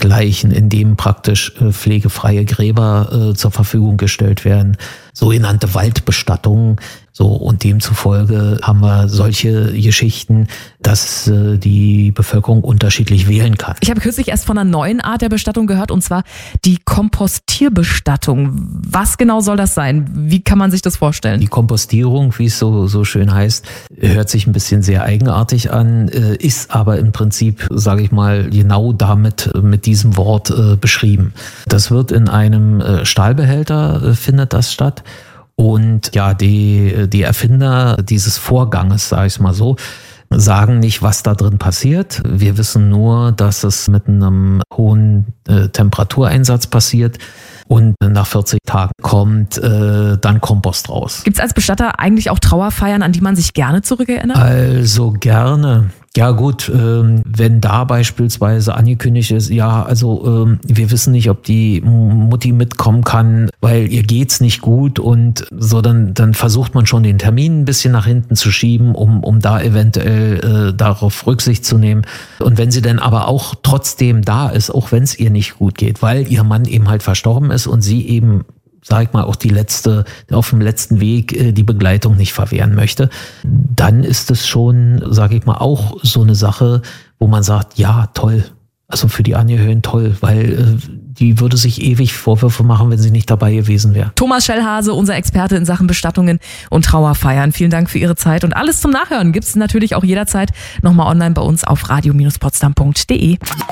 dergleichen, in dem praktisch pflegefreie Gräber zur Verfügung gestellt werden, sogenannte Waldbestattungen. So, und demzufolge haben wir solche Geschichten, dass die Bevölkerung unterschiedlich wählen kann. Ich habe kürzlich erst von einer neuen Art der Bestattung gehört, und zwar die Kompostierbestattung. Was genau soll das sein? Wie kann man sich das vorstellen? Die Kompostierung, wie es so schön heißt, hört sich ein bisschen sehr eigenartig an, ist aber im Prinzip, sage ich mal, genau damit mit diesem Wort beschrieben. Das wird in einem Stahlbehälter, findet das statt. Und ja, die Erfinder dieses Vorganges, sage ich mal so, sagen nicht, was da drin passiert. Wir wissen nur, dass es mit einem hohen Temperatureinsatz passiert. Und nach 40 Tagen kommt dann Kompost raus. Gibt es als Bestatter eigentlich auch Trauerfeiern, an die man sich gerne zurückerinnert? Also gerne. Ja gut, wenn da beispielsweise angekündigt ist, ja, also wir wissen nicht, ob die Mutti mitkommen kann, weil ihr geht's nicht gut und so, dann versucht man schon den Termin ein bisschen nach hinten zu schieben, um da eventuell darauf Rücksicht zu nehmen. Und wenn sie dann aber auch trotzdem da ist, auch wenn es ihr nicht gut geht, weil ihr Mann eben halt verstorben ist und sie eben, sag ich mal, auch auf dem letzten Weg die Begleitung nicht verwehren möchte, dann ist es schon, sag ich mal, auch so eine Sache, wo man sagt, ja, toll. Also für die Angehörigen toll, weil die würde sich ewig Vorwürfe machen, wenn sie nicht dabei gewesen wäre. Thomas Schellhase, unser Experte in Sachen Bestattungen und Trauerfeiern. Vielen Dank für Ihre Zeit. Und alles zum Nachhören gibt's natürlich auch jederzeit nochmal online bei uns auf radio-potsdam.de.